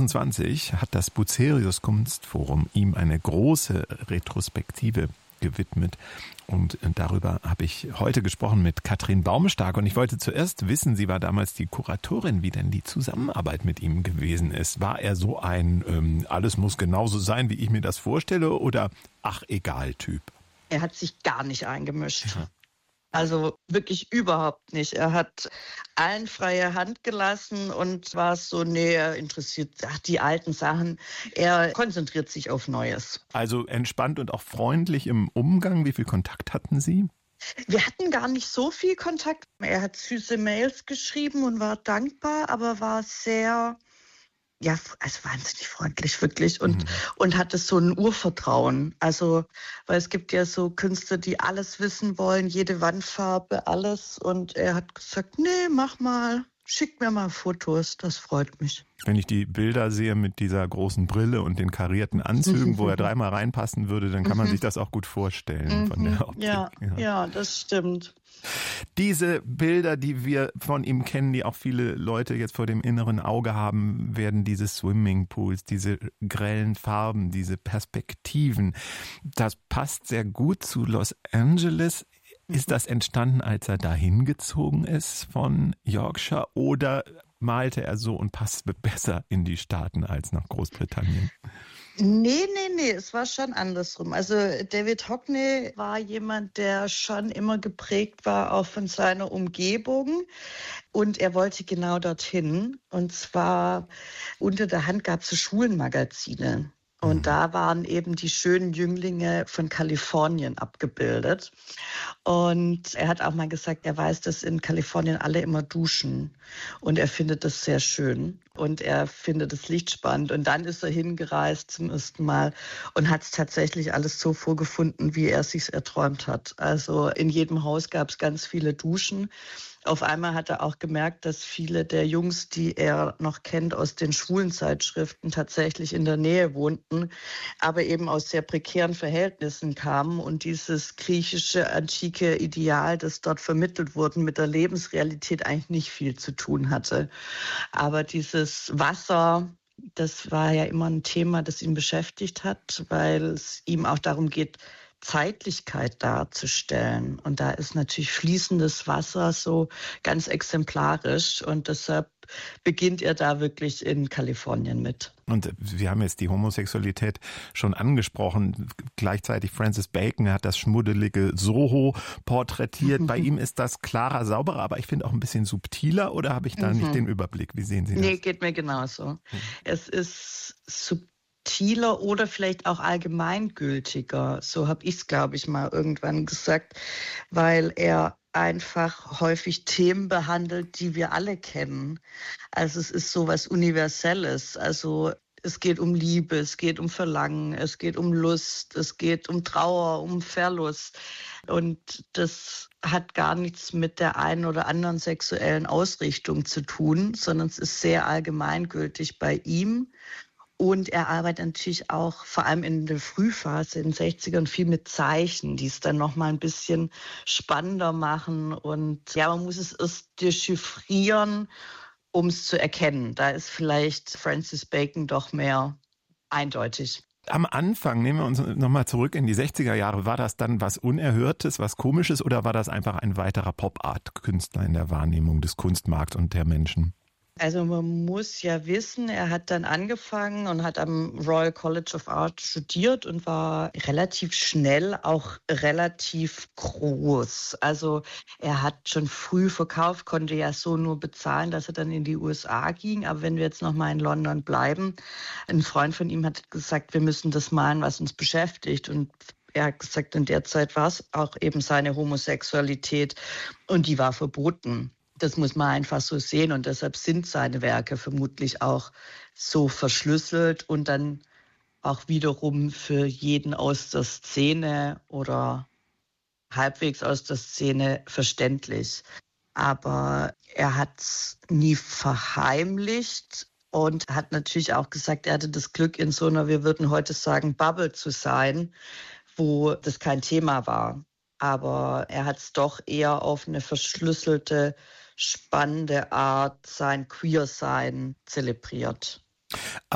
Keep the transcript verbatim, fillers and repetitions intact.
zweitausendvierundzwanzig hat das Bucerius Kunstforum ihm eine große Retrospektive gewidmet. Und darüber habe ich heute gesprochen mit Katrin Baumstark. Und ich wollte zuerst wissen, sie war damals die Kuratorin, wie denn die Zusammenarbeit mit ihm gewesen ist. War er so ein, ähm, alles muss genauso sein, wie ich mir das vorstelle, oder ach, egal Typ? Er hat sich gar nicht eingemischt. Ja. Also wirklich überhaupt nicht. Er hat allen freie Hand gelassen und war so, nee, er interessiert ach, die alten Sachen. Er konzentriert sich auf Neues. Also entspannt und auch freundlich im Umgang. Wie viel Kontakt hatten Sie? Wir hatten gar nicht so viel Kontakt. Er hat süße Mails geschrieben und war dankbar, aber war sehr... Ja, also wahnsinnig freundlich, wirklich. Und, mhm. und hatte so ein Urvertrauen. Also, weil es gibt ja so Künstler, die alles wissen wollen, jede Wandfarbe, alles. Und er hat gesagt, nee, mach mal, schick mir mal Fotos, das freut mich. Wenn ich die Bilder sehe mit dieser großen Brille und den karierten Anzügen, wo er dreimal reinpassen würde, dann kann man sich das auch gut vorstellen von der Optik. Ja, ja. ja, das stimmt. Diese Bilder, die wir von ihm kennen, die auch viele Leute jetzt vor dem inneren Auge haben, werden diese Swimmingpools, diese grellen Farben, diese Perspektiven. Das passt sehr gut zu Los Angeles. Ist das entstanden, als er dahin gezogen ist von Yorkshire, oder malte er so und passte besser in die Staaten als nach Großbritannien? Nee, nee, nee, es war schon andersrum. Also David Hockney war jemand, der schon immer geprägt war, auch von seiner Umgebung. Und er wollte genau dorthin. Und zwar unter der Hand gab es so Schulmagazine. Und da waren eben die schönen Jünglinge von Kalifornien abgebildet. Und er hat auch mal gesagt, er weiß, dass in Kalifornien alle immer duschen. Und er findet das sehr schön. Und er findet das Licht spannend. Und dann ist er hingereist zum ersten Mal und hat es tatsächlich alles so vorgefunden, wie er es sich erträumt hat. Also in jedem Haus gab es ganz viele Duschen. Auf einmal hat er auch gemerkt, dass viele der Jungs, die er noch kennt aus den schwulen Zeitschriften, tatsächlich in der Nähe wohnten, aber eben aus sehr prekären Verhältnissen kamen. Und dieses griechische, antike Ideal, das dort vermittelt wurde, mit der Lebensrealität eigentlich nicht viel zu tun hatte. Aber dieses Wasser, das war ja immer ein Thema, das ihn beschäftigt hat, weil es ihm auch darum geht, Zeitlichkeit darzustellen. Und da ist natürlich fließendes Wasser so ganz exemplarisch. Und deshalb beginnt er da wirklich in Kalifornien mit. Und Sie haben jetzt die Homosexualität schon angesprochen. Gleichzeitig Francis Bacon hat das schmuddelige Soho porträtiert. Mhm. Bei ihm ist das klarer, sauberer, aber ich finde auch ein bisschen subtiler. Oder habe ich da mhm. nicht den Überblick? Wie sehen Sie das? Nee, geht mir genauso. Mhm. Es ist subtil. Oder vielleicht auch allgemeingültiger. So habe ich es, glaube ich, mal irgendwann gesagt, weil er einfach häufig Themen behandelt, die wir alle kennen. Also es ist so was Universelles. Also es geht um Liebe, es geht um Verlangen, es geht um Lust, es geht um Trauer, um Verlust. Und das hat gar nichts mit der einen oder anderen sexuellen Ausrichtung zu tun, sondern es ist sehr allgemeingültig bei ihm. Und er arbeitet natürlich auch vor allem in der Frühphase, in den sechzigern, viel mit Zeichen, die es dann nochmal ein bisschen spannender machen. Und ja, man muss es erst dechiffrieren, um es zu erkennen. Da ist vielleicht Francis Bacon doch mehr eindeutig. Am Anfang, nehmen wir uns nochmal zurück in die sechziger Jahre, war das dann was Unerhörtes, was Komisches, oder war das einfach ein weiterer Pop-Art-Künstler in der Wahrnehmung des Kunstmarkts und der Menschen? Also man muss ja wissen, er hat dann angefangen und hat am Royal College of Art studiert und war relativ schnell auch relativ groß. Also er hat schon früh verkauft, konnte ja so nur bezahlen, dass er dann in die U S A ging. Aber wenn wir jetzt noch mal in London bleiben, ein Freund von ihm hat gesagt, wir müssen das malen, was uns beschäftigt. Und er hat gesagt, in der Zeit war es auch eben seine Homosexualität und die war verboten. Das muss man einfach so sehen und deshalb sind seine Werke vermutlich auch so verschlüsselt und dann auch wiederum für jeden aus der Szene oder halbwegs aus der Szene verständlich. Aber er hat es nie verheimlicht und hat natürlich auch gesagt, er hatte das Glück, in so einer, wir würden heute sagen, Bubble zu sein, wo das kein Thema war. Aber er hat es doch eher auf eine verschlüsselte, spannende Art sein Queer-Sein zelebriert. Aber